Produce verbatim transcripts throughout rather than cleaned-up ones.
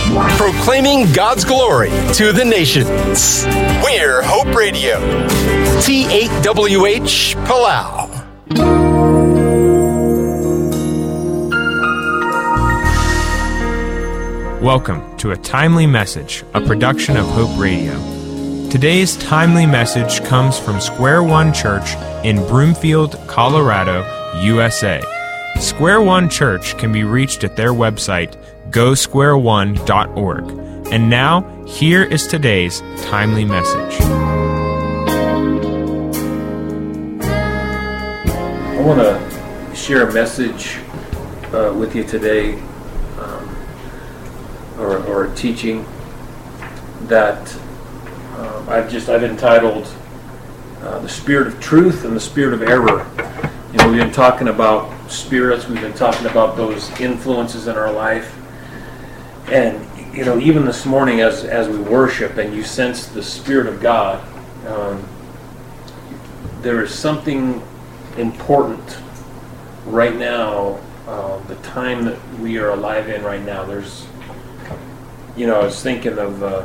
proclaiming God's glory to the nations. We're Hope Radio. T eight W H Palau. Welcome to A Timely Message, a production of Hope Radio. Today's timely message comes from Square One Church in Broomfield, Colorado, U S A. Square One Church can be reached at their website, go square one dot org. And now, here is today's timely message. I want to share a message uh, with you today, um, or, or a teaching that um, I've just I've entitled uh, "The Spirit of Truth and the Spirit of Error." You know, we've been talking about spirits. We've been talking about those influences in our life, and you know, even this morning as as we worship and you sense the Spirit of God, um, there is something important right now, uh, the time that we are alive in right now. There's, you know, I was thinking of, uh,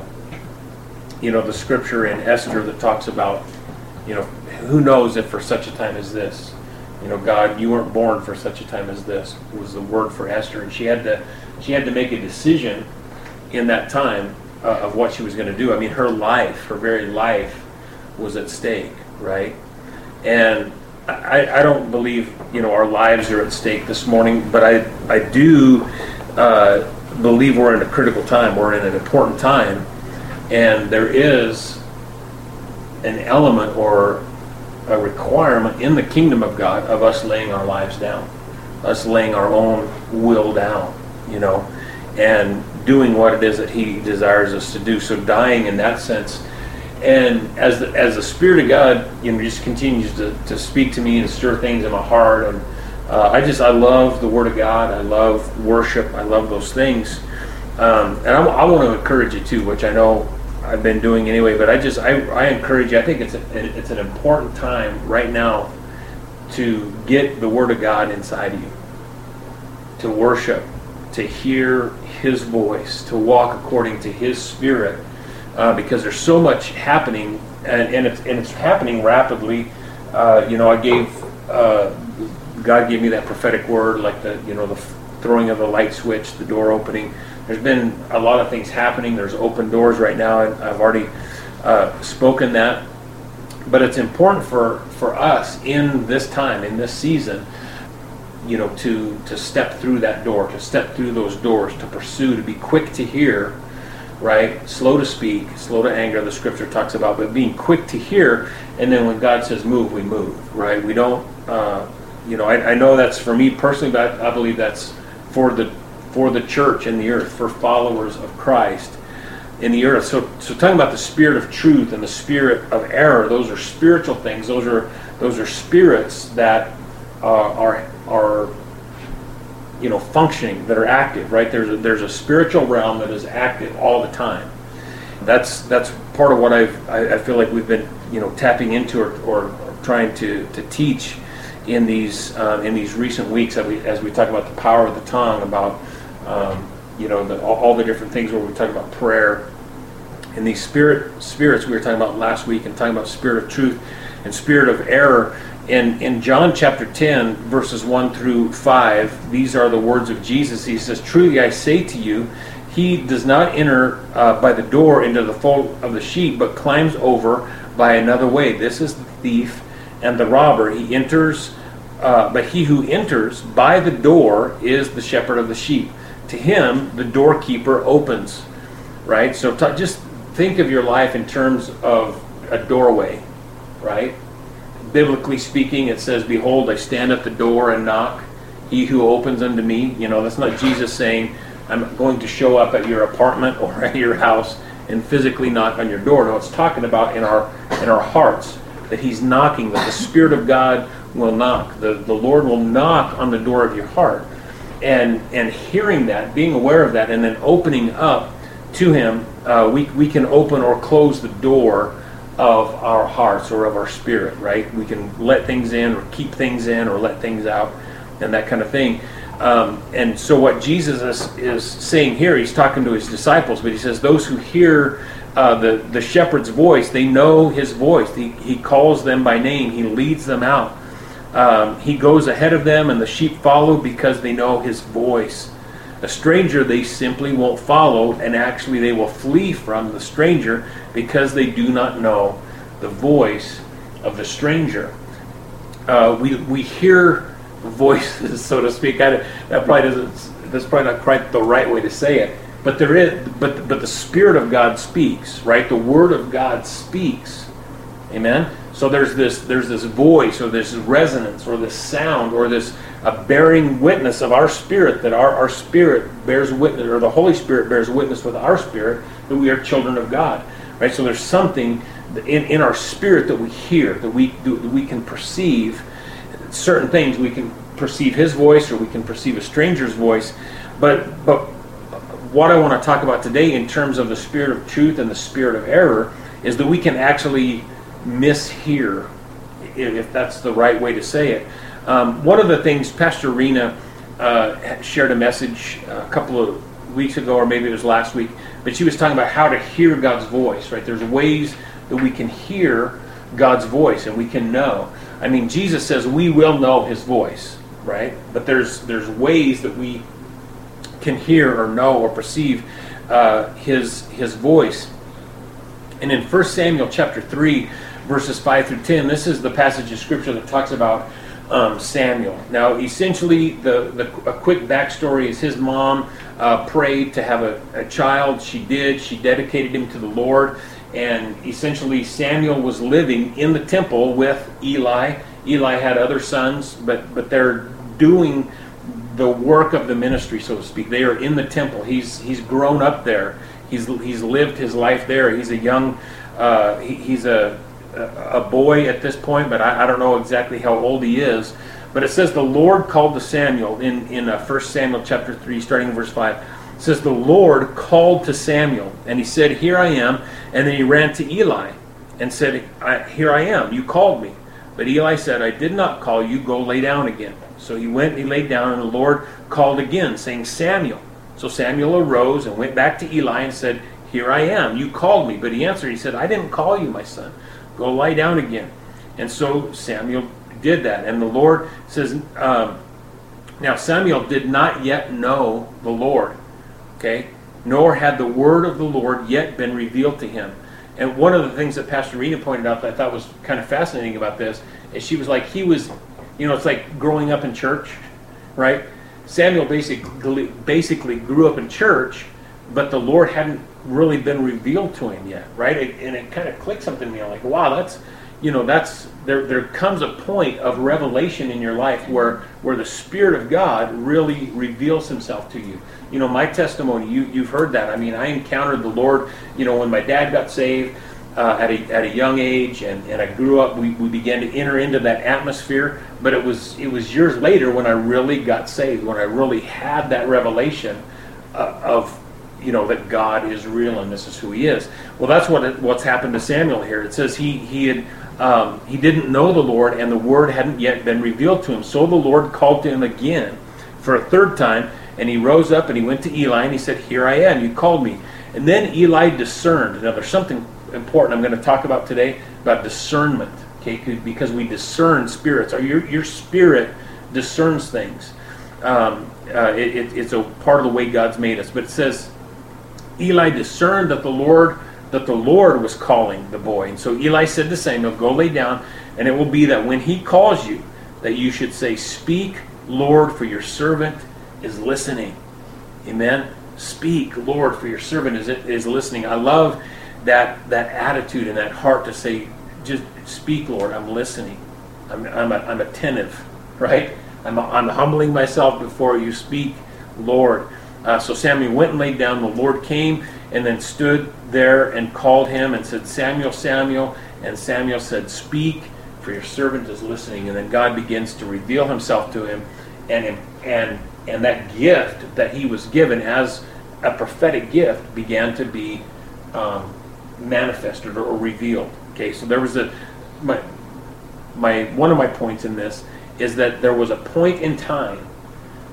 you know, the scripture in Esther that talks about, you know, who knows if for such a time as this, you know, God, you weren't born for such a time as this, was the word for Esther, and she had to, she had to make a decision in that time uh, of what she was going to do. I mean, her life, her very life, was at stake, right? And I, I don't believe, you know, our lives are at stake this morning, but I I do uh, believe we're in a critical time. We're in an important time, and there is an element or a requirement in the kingdom of God of us laying our lives down, us laying our own will down, you know, and doing what it is that He desires us to do. So dying in that sense. And as the, as the Spirit of God, you know, just continues to, to speak to me and stir things in my heart, and uh, I just I love the Word of God. I love worship. I love those things, um, and I, I want to encourage you too, which I know I've been doing anyway. But I just I, I encourage you. I think it's a, it's an important time right now to get the Word of God inside of you, to worship, to hear His voice, to walk according to His Spirit. Uh, because there's so much happening, and, and, it's, and it's happening rapidly. Uh, you know, I gave, uh, God gave me that prophetic word, like the, you know, the throwing of the light switch, the door opening. There's been a lot of things happening. There's open doors right now, and I've already uh, spoken that. But it's important for, for us in this time, in this season, you know, to, to step through that door, to step through those doors, to pursue, to be quick to hear, right? Slow to speak, slow to anger, the scripture talks about, but being quick to hear, and then when God says move, we move, right? We don't, uh, you know, I, I know that's for me personally, but I, I believe that's for the for the church in the earth, for followers of Christ in the earth. So, so talking about the spirit of truth and the spirit of error, those are spiritual things. Those are those are spirits that uh, are are. you know, functioning, that are active, right? There's a, there's a spiritual realm that is active all the time. That's that's part of what I've, I, I feel like we've been, you know, tapping into or, or, or trying to, to teach in these uh, in these recent weeks as we, as we talk about the power of the tongue, about um, you know, the, all, all the different things where we talk about prayer. And these spirit spirits we were talking about last week, and talking about spirit of truth and spirit of error. In, in John chapter ten, verses one through five, these are the words of Jesus. He says, "Truly I say to you, he does not enter uh, by the door into the fold of the sheep, but climbs over by another way. This is the thief and the robber. He enters, uh, but he who enters by the door is the shepherd of the sheep. To him the doorkeeper opens." Right? So t- just think of your life in terms of a doorway, right? Biblically speaking, it says, "Behold, I stand at the door and knock. He who opens unto me." You know, that's not Jesus saying, "I'm going to show up at your apartment or at your house and physically knock on your door." No, it's talking about in our in our hearts, that He's knocking, that the Spirit of God will knock. The, the Lord will knock on the door of your heart. And and hearing that, being aware of that, and then opening up to Him, uh, we, we can open or close the door of our hearts or of our spirit, right? We can let things in or keep things in or let things out and that kind of thing. Um, and so what Jesus is, is saying here, he's talking to his disciples, but he says those who hear uh, the, the shepherd's voice, they know his voice. He, he calls them by name. He leads them out. Um, he goes ahead of them, and the sheep follow because they know his voice. A stranger they simply won't follow, and actually they will flee from the stranger because they do not know the voice of the stranger. Uh, we we hear voices, so to speak. I, that probably doesn't. That's probably not quite the right way to say it. But there is. But but the Spirit of God speaks, right? The Word of God speaks. Amen. So there's this there's this voice, or this resonance, or this sound, or this a bearing witness of our spirit, that our, our spirit bears witness, or the Holy Spirit bears witness with our spirit that we are children of God. Right? So there's something in, in our spirit that we hear, that we do, that we can perceive certain things. We can perceive his voice, or we can perceive a stranger's voice. But but what I want to talk about today in terms of the spirit of truth and the spirit of error is that we can actually mishear, if that's the right way to say it. Um, one of the things, Pastor Rena uh, shared a message a couple of weeks ago, or maybe it was last week, but she was talking about how to hear God's voice, right? There's ways that we can hear God's voice, and we can know. I mean, Jesus says we will know his voice, right? But there's there's ways that we can hear or know or perceive uh, his his voice. And in First Samuel chapter three, verses five through ten, this is the passage of Scripture that talks about um, Samuel. Now, essentially, the, the a quick backstory is his mom uh, prayed to have a, a child. She did. She dedicated him to the Lord. And essentially, Samuel was living in the temple with Eli. Eli had other sons, but, but they're doing the work of the ministry, so to speak. They are in the temple. He's he's grown up there. He's he's lived his life there. He's a young, uh, he, he's a a boy at this point, but I, I don't know exactly how old he is. But it says the Lord called to Samuel in, in uh, First Samuel chapter three, starting in verse five. It says the Lord called to Samuel, and he said, "Here I am." And then he ran to Eli and said, I, "Here I am, you called me." But Eli said, "I did not call you, go lay down again." So he went and he laid down, and the Lord called again, saying, "Samuel." So Samuel arose and went back to Eli and said, "Here I am, you called me." But he answered, he said, "I didn't call you, my son. Go lie down again." And so Samuel did that. And the Lord says, um, now Samuel did not yet know the Lord, okay? Nor had the word of the Lord yet been revealed to him. And one of the things that Pastor Rena pointed out that I thought was kind of fascinating about this is she was like, he was, you know, it's like growing up in church, right? Samuel basically basically grew up in church, but the Lord hadn't really been revealed to him yet, right? It, and it kind of clicked something to me. I'm like, wow, that's, you know, that's, there there comes a point of revelation in your life where where the Spirit of God really reveals himself to you. You know, my testimony, you, you've heard that. I mean, I encountered the Lord, you know, when my dad got saved uh, at, a, at a young age, and, and I grew up, we, we began to enter into that atmosphere, but it was it was years later when I really got saved, when I really had that revelation uh, of, you know, that God is real and this is who he is. Well, that's what it, what's happened to Samuel here. It says he he had um, he didn't know the Lord, and the word hadn't yet been revealed to him. So the Lord called to him again for a third time, and he rose up and he went to Eli and he said, "Here I am, you called me." And then Eli discerned. Now there's something important I'm going to talk about today about discernment, okay? Because we discern spirits, or your your spirit discerns things. Um, uh, it, it, it's a part of the way God's made us. But it says, Eli discerned that the Lord that the Lord was calling the boy. And so Eli said to Samuel, "Go lay down, and it will be that when he calls you, that you should say, 'Speak, Lord, for your servant is listening.'" Amen. Speak, Lord, for your servant is is listening. I love that that attitude and that heart to say, just speak, Lord, I'm listening. I'm I'm, a, I'm attentive, right? I'm, I'm humbling myself before you. Speak, Lord. Uh, so Samuel went and laid down. The Lord came and then stood there and called him and said, "Samuel, Samuel." And Samuel said, "Speak, for your servant is listening." And then God begins to reveal himself to him, and and and that gift that he was given as a prophetic gift began to be um, manifested or revealed. Okay, so there was a my my one of my points in this is that there was a point in time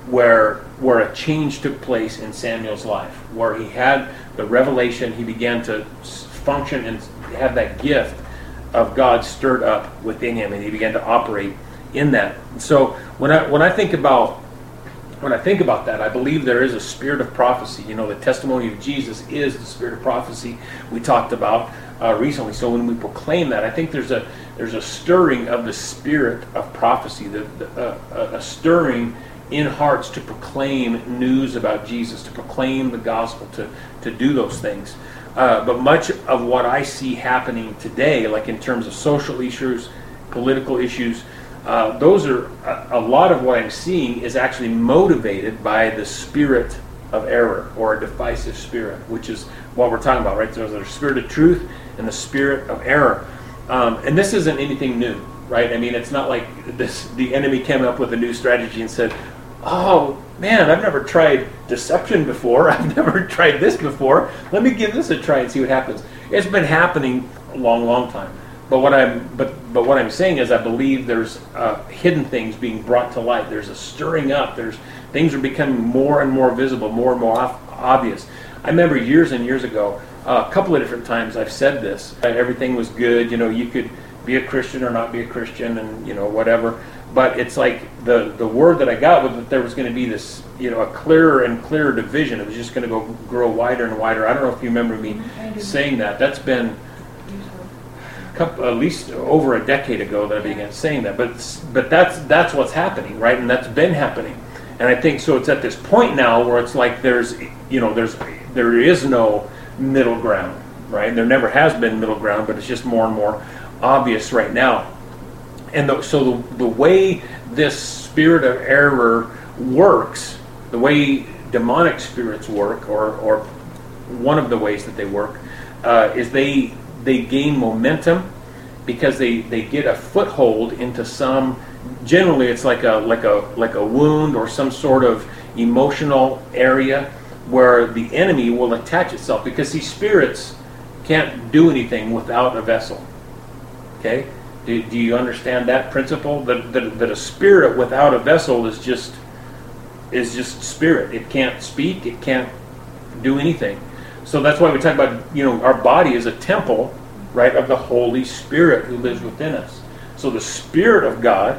where where a change took place in Samuel's life, where he had the revelation, he began to function and have that gift of God stirred up within him, and he began to operate in that. So when I when I think about when I think about that, I believe there is a spirit of prophecy. You know, the testimony of Jesus is the spirit of prophecy we talked about uh, recently. So when we proclaim that, I think there's a there's a stirring of the spirit of prophecy, the, the, uh, a stirring in hearts to proclaim news about Jesus, to proclaim the gospel, to to do those things. Uh, but much of what I see happening today, like in terms of social issues, political issues, uh, those are a, a lot of what I'm seeing is actually motivated by the spirit of error, or a divisive spirit, which is what we're talking about, right? So there's the spirit of truth and the spirit of error. Um, and this isn't anything new, right? I mean, it's not like this the enemy came up with a new strategy and said, oh, man, I've never tried deception before. I've never tried this before. Let me give this a try and see what happens. It's been happening a long, long time. But what I'm but but what I'm saying is, I believe there's uh, hidden things being brought to light. There's a stirring up. There's things are becoming more and more visible, more and more off, obvious. I remember years and years ago, uh, a couple of different times I've said this. Everything was good. You know, you could be a Christian or not be a Christian, and you know whatever. But it's like the, the word that I got was that there was going to be this, you know, a clearer and clearer division. It was just going to go grow wider and wider. I don't know if you remember me saying that. That's been a couple, at least over a decade ago that I began saying that. But but that's that's what's happening, right? And that's been happening. And I think so. It's at this point now where it's like there's, you know, there's there is no middle ground, right? There never has been middle ground, but it's just more and more obvious right now. And the, so the, the way this spirit of error works, the way demonic spirits work, or, or one of the ways that they work, uh, is they they gain momentum because they, they get a foothold into some. Generally, it's like a like a like a wound or some sort of emotional area where the enemy will attach itself, because these spirits can't do anything without a vessel. Okay. Do, do you understand that principle? That, that that a spirit without a vessel is just is just spirit. It can't speak. It can't do anything. So that's why we talk about, you know, our body is a temple, right, of the Holy Spirit who lives within us. So the Spirit of God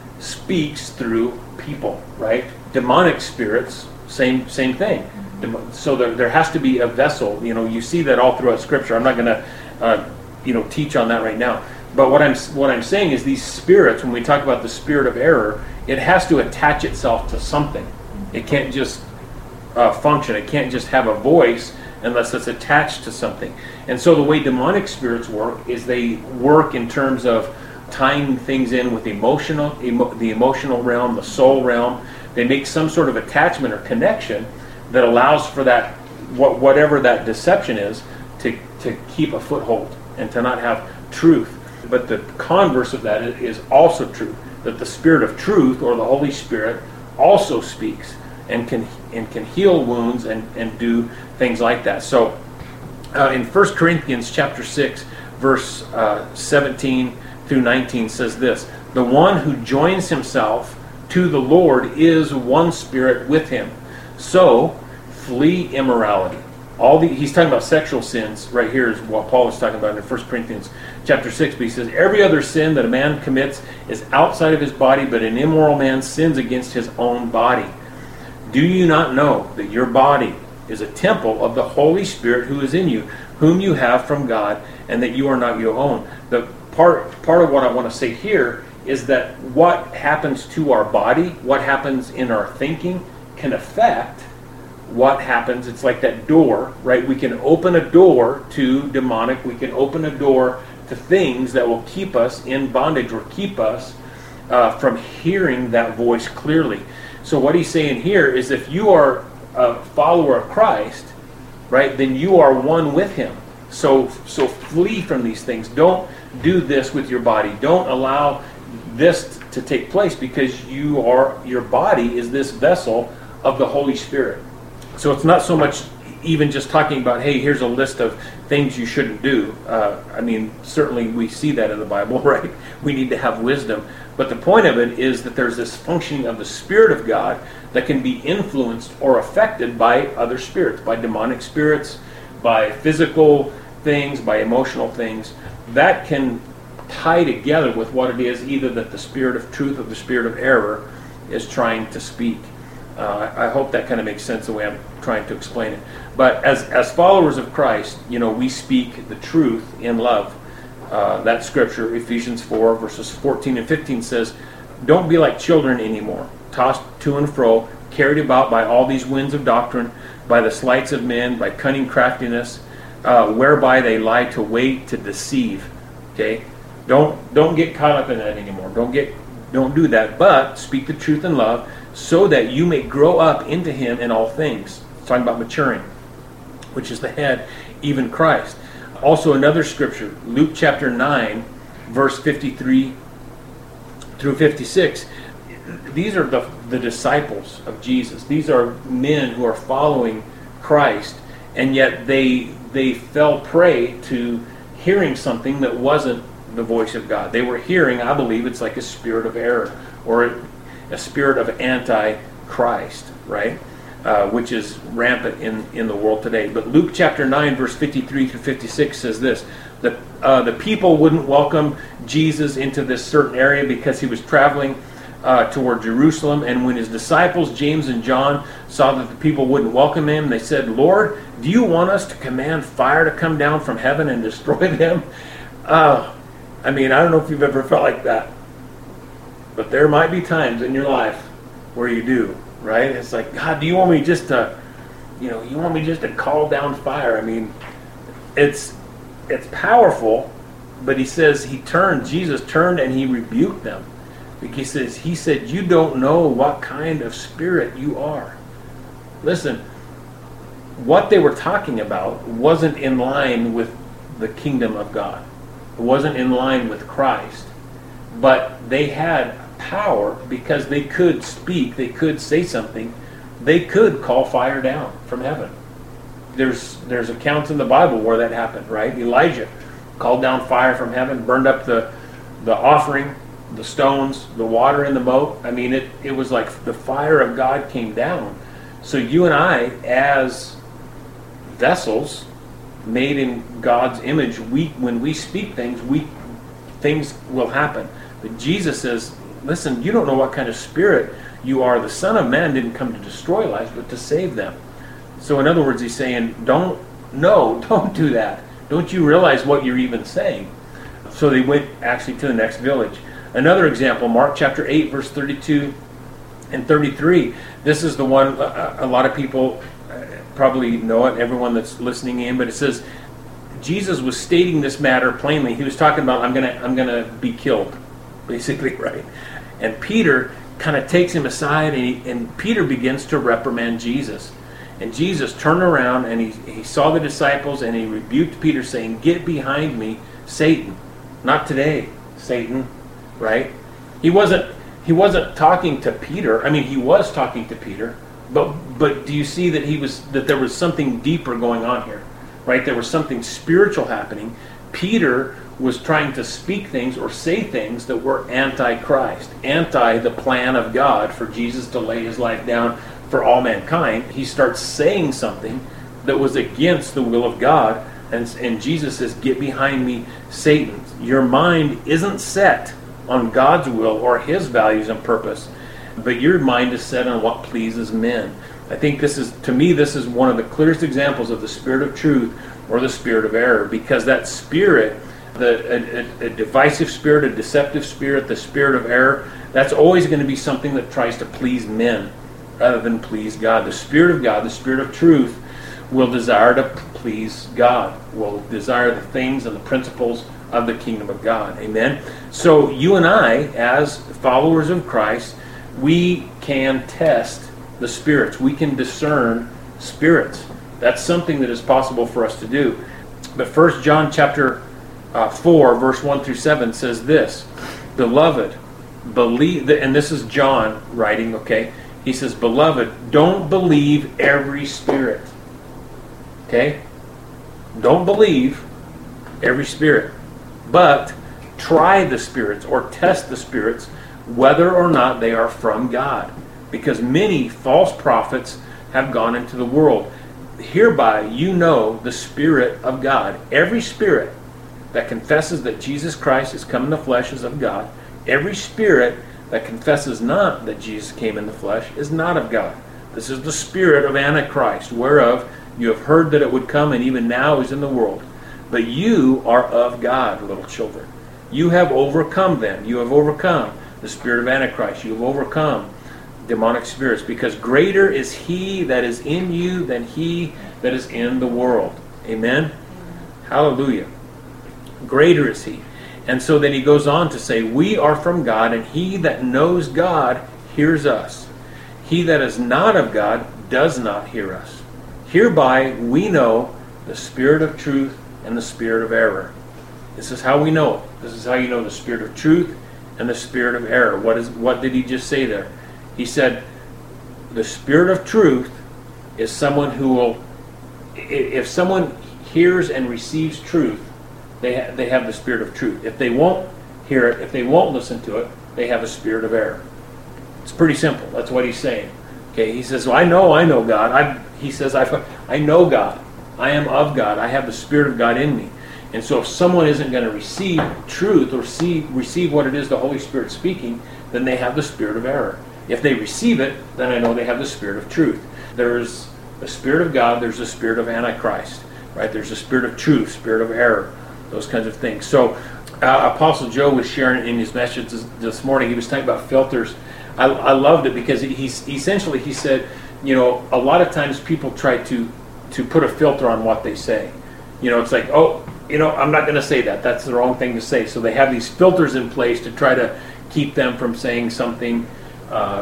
speaks through people, right? Demonic spirits, same same thing. So there there has to be a vessel. You know, you see that all throughout Scripture. I'm not going to, uh, you know, teach on that right now. But what I'm what I'm saying is, these spirits, when we talk about the spirit of error, it has to attach itself to something. It can't just uh, function. It can't just have a voice unless it's attached to something. And so the way demonic spirits work is they work in terms of tying things in with emotional, emo, the emotional realm, the soul realm. They make some sort of attachment or connection that allows for that, what, whatever that deception is, to, to keep a foothold and to not have truth. But the converse of that is also true, that the Spirit of truth, or the Holy Spirit, also speaks and can and can heal wounds and, and do things like that. So uh, in First Corinthians chapter six, verse uh, seventeen through nineteen says this: the one who joins himself to the Lord is one spirit with him. So flee immorality. All the, he's talking about sexual sins right here is what Paul is talking about in First Corinthians chapter six. But he says, every other sin that a man commits is outside of his body, but an immoral man sins against his own body. Do you not know that your body is a temple of the Holy Spirit who is in you, whom you have from God, and that you are not your own? The part, part of what I want to say here is that what happens to our body, what happens in our thinking, can affect what happens. It's like that door, right? We can open a door to demonic. We can open a door to things that will keep us in bondage or keep us uh, from hearing that voice clearly. So what he's saying here is, if you are a follower of Christ, right, then you are one with him. So so flee from these things. Don't do this with your body. Don't allow this to take place, because you are your body is this vessel of the Holy Spirit. So it's not so much even just talking about, hey, here's a list of things you shouldn't do. Uh, I mean, certainly we see that in the Bible, right? We need to have wisdom. But the point of it is that there's this functioning of the Spirit of God that can be influenced or affected by other spirits, by demonic spirits, by physical things, by emotional things. That can tie together with what it is, either that the Spirit of truth or the Spirit of error is trying to speak. Uh, I hope that kind of makes sense the way I'm trying to explain it. But as as followers of Christ, you know, we speak the truth in love. Uh, that scripture, Ephesians four, verses fourteen and fifteen says, don't be like children anymore, tossed to and fro, carried about by all these winds of doctrine, by the sleights of men, by cunning craftiness, uh, whereby they lie to wait to deceive. Okay? Don't don't get caught up in that anymore. Don't get don't do that, but speak the truth in love, so that you may grow up into him in all things. It's talking about maturing, which is the head, even Christ. Also another scripture, Luke chapter nine, verse fifty-three through fifty-six. These are the, the disciples of Jesus. These are men who are following Christ, and yet they they fell prey to hearing something that wasn't the voice of God. They were hearing, I believe, it's like a spirit of error, or a, a spirit of anti-Christ, right? Uh, which is rampant in, in the world today. But Luke chapter nine, verse fifty-three through fifty-six says this: the, uh, the people wouldn't welcome Jesus into this certain area because he was traveling uh, toward Jerusalem. And when his disciples, James and John, saw that the people wouldn't welcome him, they said, Lord, do you want us to command fire to come down from heaven and destroy them? Uh, I mean, I don't know if you've ever felt like that, but there might be times in your life where you do. Right? It's like, God, do you want me just to, you know, you want me just to call down fire? I mean, it's it's powerful, but he says he turned, Jesus turned and he rebuked them. He says, he said, you don't know what kind of spirit you are. Listen, what they were talking about wasn't in line with the kingdom of God. It wasn't in line with Christ. But they had power because they could speak, they could say something, they could call fire down from heaven. There's there's accounts in the Bible where that happened, right? Elijah called down fire from heaven, burned up the the offering, the stones, the water in the moat. I mean, it, it was like the fire of God came down. So you and I, as vessels made in God's image, we when we speak things, we things will happen. But Jesus says, listen, you don't know what kind of spirit you are. The Son of Man didn't come to destroy lives, but to save them. So in other words, he's saying, don't, no, don't do that. Don't you realize what you're even saying? So they went actually to the next village. Another example, Mark chapter eight, verse thirty-two and thirty-three. This is the one, a lot of people probably know it, everyone that's listening in, but it says, Jesus was stating this matter plainly. He was talking about, I'm gonna, I'm gonna be killed, basically, right? And Peter kind of takes him aside, and, he, and Peter begins to reprimand Jesus. And Jesus turned around, and he, he saw the disciples, and he rebuked Peter, saying, get behind me, Satan. Not today, Satan, right? He wasn't he wasn't talking to Peter. I mean, he was talking to Peter, but but do you see that he was that there was something deeper going on here, right? There was something spiritual happening. Peter was trying to speak things or say things that were anti-Christ, anti the plan of God for Jesus to lay his life down for all mankind. He starts saying something that was against the will of God, and, and Jesus says, get behind me, Satan. Your mind isn't set on God's will or his values and purpose, but your mind is set on what pleases men. I think this is, to me, this is one of the clearest examples of the spirit of truth or the spirit of error, because that spirit, The, a, a divisive spirit, a deceptive spirit, the spirit of error, that's always going to be something that tries to please men rather than please God. The Spirit of God, the Spirit of truth, will desire to please God, will desire the things and the principles of the kingdom of God. Amen? So you and I, as followers of Christ, we can test the spirits. We can discern spirits. That's something that is possible for us to do. But First John chapter Uh, four, verse one through seven says this: Beloved, believe, and this is John writing, okay? He says, Beloved, don't believe every spirit. Okay? Don't believe every spirit, but try the spirits or test the spirits whether or not they are from God. Because many false prophets have gone into the world. Hereby you know the Spirit of God. Every spirit that confesses that Jesus Christ is come in the flesh is of God. Every spirit that confesses not that Jesus came in the flesh is not of God. This is the spirit of Antichrist, whereof you have heard that it would come, and even now is in the world. But you are of God, little children. You have overcome them. You have overcome the spirit of Antichrist. You have overcome demonic spirits, because greater is he that is in you than he that is in the world. Amen? Hallelujah. Greater is he. And so then he goes on to say, we are from God, and he that knows God hears us. He that is not of God does not hear us. Hereby we know the spirit of truth and the spirit of error. This is how we know it. This is how you know the spirit of truth and the spirit of error. What is? What did he just say there? He said, the spirit of truth is someone who will, if someone hears and receives truth, they ha- they have the spirit of truth. If they won't hear it, if they won't listen to it, they have a spirit of error. It's pretty simple. That's what he's saying. Okay, he says, well, I know, I know God. I, he says, I, I know God. I am of God. I have the Spirit of God in me. And so if someone isn't going to receive truth or see, receive what it is the Holy Spirit speaking, then they have the spirit of error. If they receive it, then I know they have the spirit of truth. There's the Spirit of God. There's the spirit of Antichrist. Right? There's the spirit of truth, spirit of error, those kinds of things. So uh, Apostle Joe was sharing in his message this, this morning. He was talking about filters. I, I loved it because he, he's essentially he said, you know, a lot of times people try to to put a filter on what they say. You know, it's like, oh, you know, I'm not going to say that. That's the wrong thing to say. So they have these filters in place to try to keep them from saying something, uh,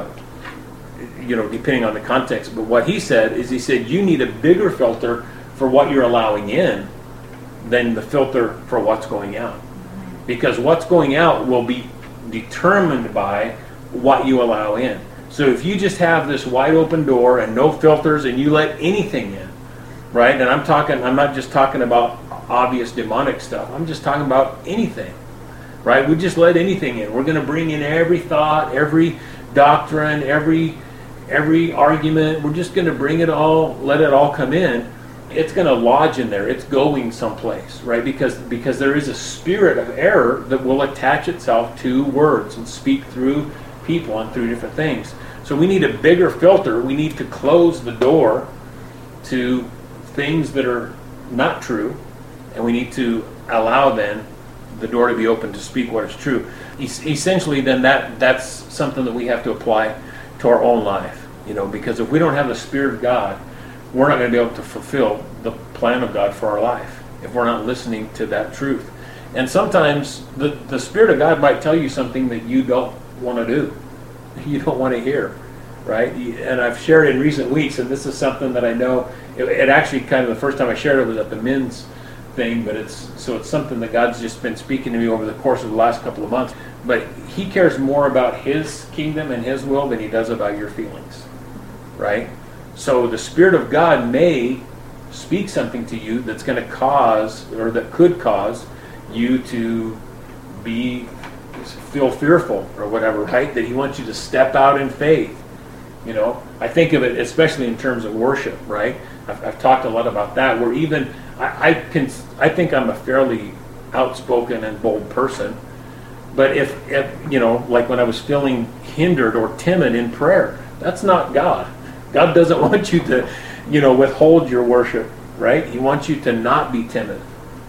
you know, depending on the context. But what he said is he said, you need a bigger filter for what you're allowing in than the filter for what's going out. Because what's going out will be determined by what you allow in. So if you just have this wide open door and no filters and you let anything in, right? And I'm talking, I'm not just talking about obvious demonic stuff. I'm just talking about anything, right? We just let anything in. We're going to bring in every thought, every doctrine, every every argument. We're just going to bring it all, let it all come in. It's going to lodge in there. It's going someplace, right? Because because there is a spirit of error that will attach itself to words and speak through people and through different things. So we need a bigger filter. We need to close the door to things that are not true, and we need to allow then the door to be open to speak what is true. Es- essentially, then that that's something that we have to apply to our own life, you know, because if we don't have the Spirit of God, we're not going to be able to fulfill the plan of God for our life if we're not listening to that truth. And sometimes the, the Spirit of God might tell you something that you don't want to do, you don't want to hear, right? And I've shared in recent weeks, and this is something that I know, it, it actually kind of the first time I shared it was at the men's thing, but it's so it's something that God's just been speaking to me over the course of the last couple of months. But He cares more about His kingdom and His will than He does about your feelings, right? So the Spirit of God may speak something to you that's going to cause, or that could cause you to be feel fearful or whatever, right? That He wants you to step out in faith. You know, I think of it especially in terms of worship, right? I've, I've talked a lot about that. Where even I, I can, I think I'm a fairly outspoken and bold person. But if, if you know, like when I was feeling hindered or timid in prayer, that's not God. God doesn't want you to, you know, withhold your worship, right? He wants you to not be timid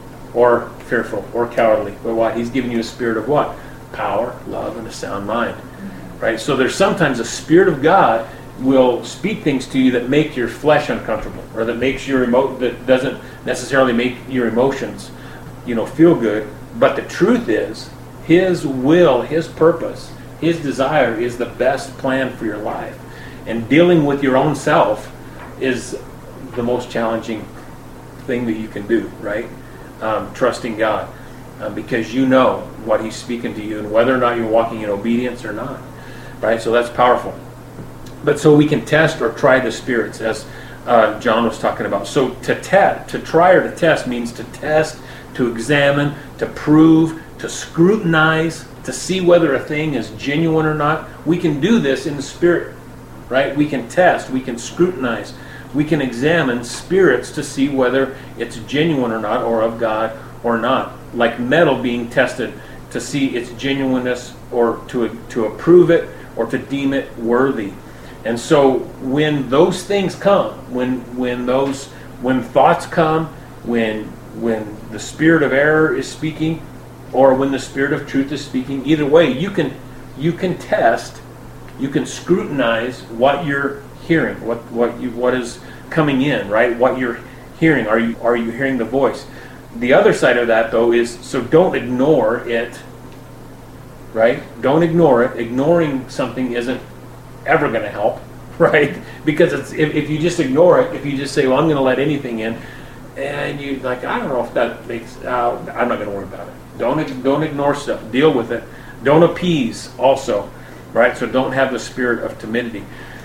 or fearful or cowardly. But what? He's giving you a spirit of what? Power, love, and a sound mind, right? So there's sometimes a Spirit of God will speak things to you that make your flesh uncomfortable, or that makes your emo- that doesn't necessarily make your emotions, you know, feel good. But the truth is, His will, His purpose, His desire is the best plan for your life. And dealing with your own self is the most challenging thing that you can do, right? Um, trusting God. Um, because you know what He's speaking to you and whether or not you're walking in obedience or not, right? So that's powerful. But so we can test or try the spirits, as uh, John was talking about. So to test, to try or to test means to test, to examine, to prove, to scrutinize, to see whether a thing is genuine or not. We can do this in the Spirit, right? We can test, we can scrutinize, we can examine spirits to see whether it's genuine or not, or of God or not. Like metal being tested to see its genuineness, or to to approve it, or to deem it worthy. And so when those things come, when when those when thoughts come, when when the spirit of error is speaking, or when the spirit of truth is speaking, either way, you can you can test, you can scrutinize what you're hearing, what what you what is coming in, right? What you're hearing. Are you are you hearing the voice? The other side of that, though, is so don't ignore it, right? Don't ignore it. Ignoring something isn't ever going to help, right? Because it's if, if you just ignore it, if you just say, well, I'm going to let anything in, and you like, I don't know if that makes, uh, I'm not going to worry about it. Don't, don't ignore stuff. Deal with it. Don't appease also, right? So don't have the spirit of timidity.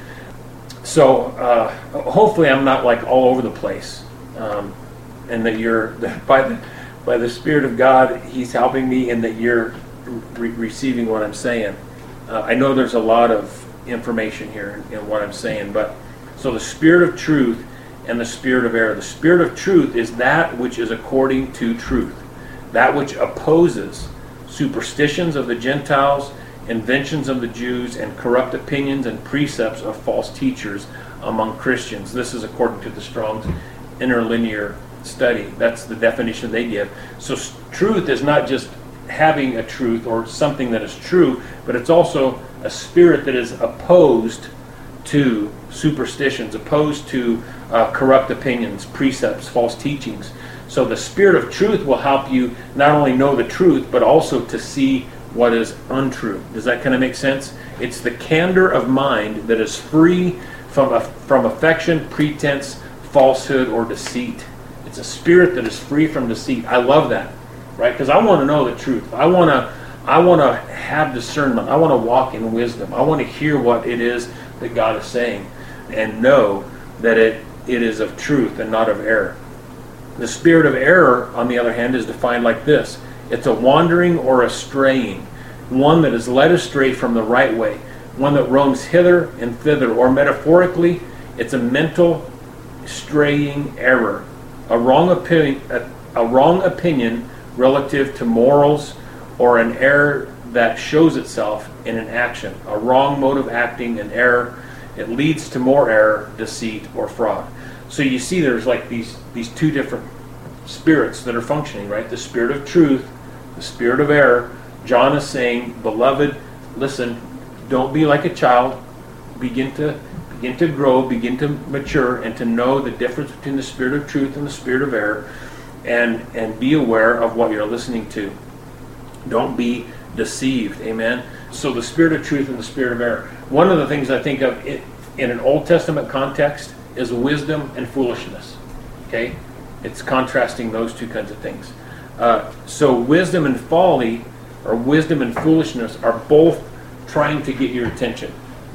So uh, hopefully I'm not like all over the place. Um, and that you're, that by the by the Spirit of God, He's helping me, and that you're re- receiving what I'm saying. Uh, I know there's a lot of information here in, in what I'm saying, but so the Spirit of truth and the spirit of error. The Spirit of truth is that which is according to truth, that which opposes superstitions of the Gentiles, inventions of the Jews, and corrupt opinions and precepts of false teachers among Christians. This is according to the Strong's Interlinear Study. That's the definition they give. So truth is not just having a truth or something that is true, but it's also a spirit that is opposed to superstitions, opposed to uh, corrupt opinions, precepts, false teachings. So the Spirit of truth will help you not only know the truth, but also to see what is untrue. Does that kind of make sense? It's the candor of mind that is free from a, from affection, pretense, falsehood, or deceit. It's a spirit that is free from deceit. I love that, right? Because I want to know the truth. I want to I want to have discernment. I want to walk in wisdom. I want to hear what it is that God is saying and know that it, it is of truth and not of error. The spirit of error, on the other hand, is defined like this. It's a wandering or a straying, one that is led astray from the right way, one that roams hither and thither, or metaphorically, it's a mental straying error, a wrong opinion, a, a wrong opinion relative to morals, or an error that shows itself in an action, a wrong mode of acting, an error. It leads to more error, deceit, or fraud. So you see there's like these, these two different spirits that are functioning, right? The spirit of truth, the spirit of error. John is saying, beloved, listen, don't be like a child. Begin to begin to grow, begin to mature, and to know the difference between the spirit of truth and the spirit of error, and, and be aware of what you're listening to. Don't be deceived. Amen? So the spirit of truth and the spirit of error. One of the things I think of it, in an Old Testament context is wisdom and foolishness. Okay? It's contrasting those two kinds of things. Uh, so wisdom and folly, or wisdom and foolishness, are both trying to get your attention.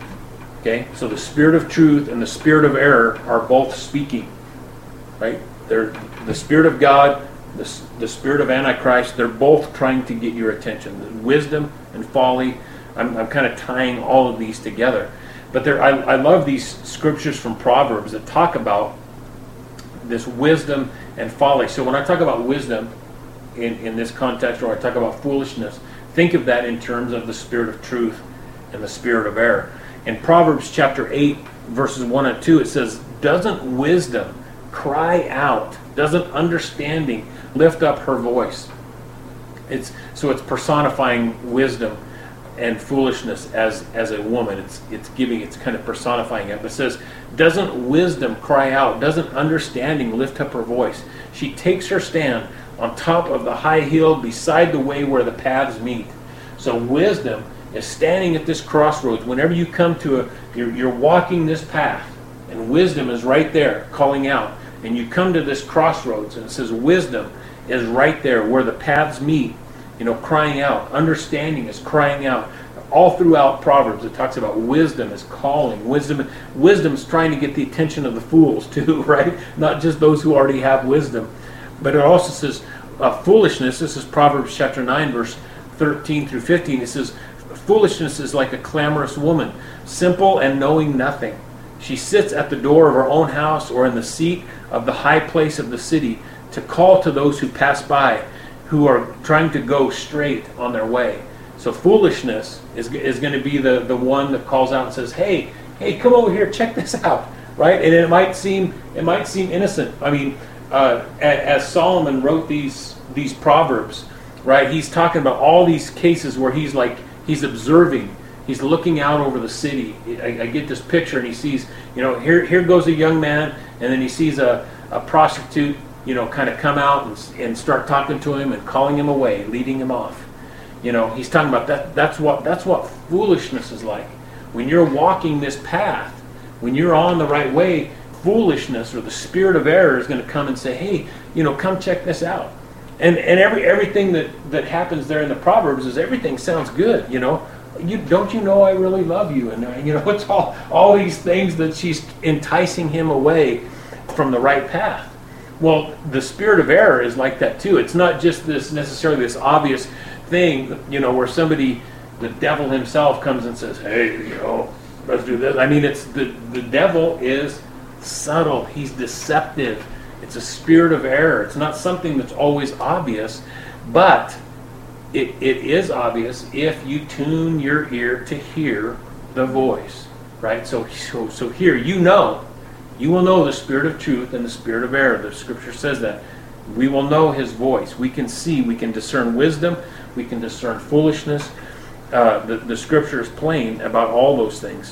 Okay? So the spirit of truth and the spirit of error are both speaking. Right? They're the spirit of God, the, the spirit of Antichrist, they're both trying to get your attention. The wisdom and folly, I'm, I'm kind of tying all of these together. But there, I, I love these scriptures from Proverbs that talk about this wisdom and folly. So when I talk about wisdom in, in this context, or I talk about foolishness, think of that in terms of the spirit of truth and the spirit of error. In Proverbs chapter eight, verses one and two, it says, doesn't wisdom cry out? Doesn't understanding lift up her voice? It's so it's personifying wisdom and foolishness as as a woman. It's it's giving, it's kind of personifying it. But it says, doesn't wisdom cry out? Doesn't understanding lift up her voice? She takes her stand on top of the high hill beside the way where the paths meet. So wisdom is standing at this crossroads. Whenever you come to a, you're, you're walking this path, and wisdom is right there calling out. And you come to this crossroads, and it says wisdom is right there where the paths meet. You know, crying out. Understanding is crying out. All throughout Proverbs, it talks about wisdom is calling. Wisdom, wisdom is trying to get the attention of the fools too, right? Not just those who already have wisdom. But it also says uh, foolishness. This is Proverbs chapter nine, verse thirteen through fifteen. It says, foolishness is like a clamorous woman, simple and knowing nothing. She sits at the door of her own house or in the seat of the high place of the city to call to those who pass by, who are trying to go straight on their way. So foolishness is, is going to be the, the one that calls out and says, hey, hey, come over here, check this out, right? And it might seem it might seem innocent. I mean, uh, as Solomon wrote these these proverbs, right? He's talking about all these cases where he's like he's observing, he's looking out over the city. I, I get this picture, and he sees, you know, here here goes a young man, and then he sees a, a prostitute, you know, kind of come out and, and start talking to him and calling him away, leading him off. You know, he's talking about that. That's what that's what foolishness is like. When you're walking this path, when you're on the right way, foolishness or the spirit of error is going to come and say, "Hey, you know, come check this out." And and every everything that, that happens there in the Proverbs is everything sounds good. You know, you don't you know I really love you, and uh, you know it's all all these things that she's enticing him away from the right path. Well, the spirit of error is like that too. It's not just this necessarily this obvious thing, you know, where somebody, the devil himself comes and says, hey, you know, let's do this. I mean, it's the, the devil is subtle. He's deceptive. It's a spirit of error. It's not something that's always obvious, but it, it is obvious if you tune your ear to hear the voice, right? So, so, so here, you know, you will know the spirit of truth and the spirit of error. The scripture says that. We will know his voice. We can see, we can discern wisdom, we can discern foolishness. Uh, the, the scripture is plain about all those things.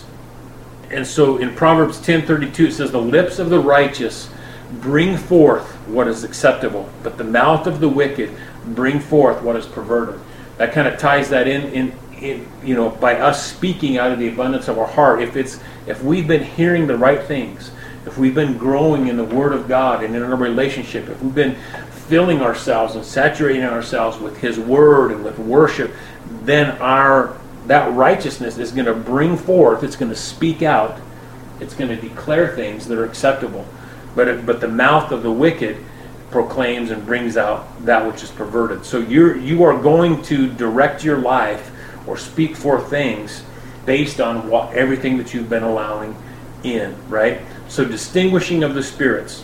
And so in Proverbs ten thirty-two, it says, the lips of the righteous bring forth what is acceptable, but the mouth of the wicked bring forth what is perverted. That kind of ties that in, in, in you know, by us speaking out of the abundance of our heart. If it's if we've been hearing the right things, if we've been growing in the Word of God and in our relationship, if we've been filling ourselves and saturating ourselves with His Word and with worship, then our that righteousness is going to bring forth, it's going to speak out, it's going to declare things that are acceptable. But it, but the mouth of the wicked proclaims and brings out that which is perverted. So you're you are going to direct your life or speak forth things based on what everything that you've been allowing in, right? So distinguishing of the spirits.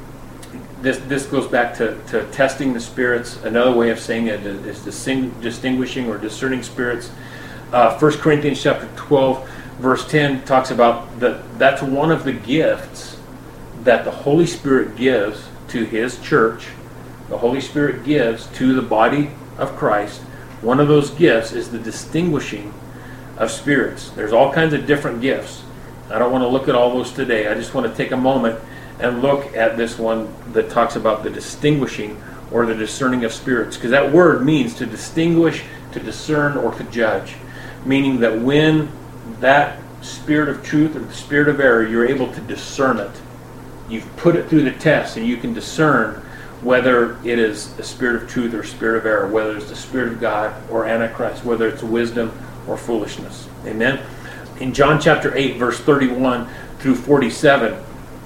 This this goes back to, to testing the spirits. Another way of saying it is distinguishing or discerning spirits. Uh, First Corinthians chapter twelve, verse ten talks about that. That's one of the gifts that the Holy Spirit gives to His church. The Holy Spirit gives to the body of Christ. One of those gifts is the distinguishing of spirits. There's all kinds of different gifts. I don't want to look at all those today. I just want to take a moment and look at this one that talks about the distinguishing or the discerning of spirits. Because that word means to distinguish, to discern, or to judge. Meaning that when that spirit of truth or the spirit of error, you're able to discern it. You've put it through the test and you can discern whether it is a spirit of truth or spirit of error, whether it's the Spirit of God or Antichrist, whether it's wisdom or foolishness. Amen? In John chapter eight, verse thirty-one through forty-seven,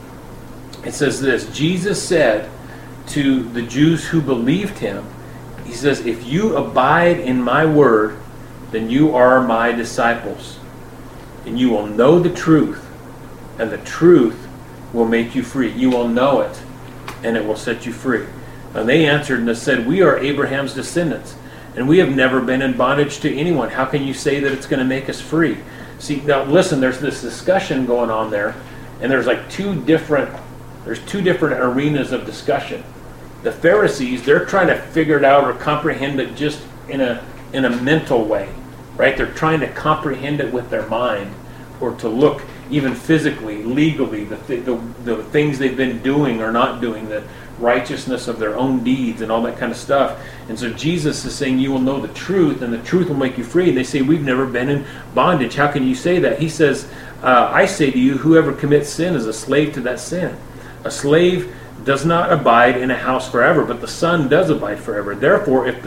it says this, Jesus said to the Jews who believed Him, He says, if you abide in my word, then you are my disciples, and you will know the truth, and the truth will make you free. You will know it, and it will set you free. And they answered and they said, we are Abraham's descendants, and we have never been in bondage to anyone. How can you say that it's going to make us free? See, now listen, there's this discussion going on there, and there's like two different, there's two different arenas of discussion. The Pharisees, they're trying to figure it out or comprehend it just in a in a mental way, right? They're trying to comprehend it with their mind, or to look even physically, legally, the, th- the the things they've been doing or not doing, the righteousness of their own deeds and all that kind of stuff. And so Jesus is saying, you will know the truth, and the truth will make you free. And they say, we've never been in bondage. How can you say that? He says, uh, I say to you, whoever commits sin is a slave to that sin. A slave does not abide in a house forever, but the Son does abide forever. Therefore, if the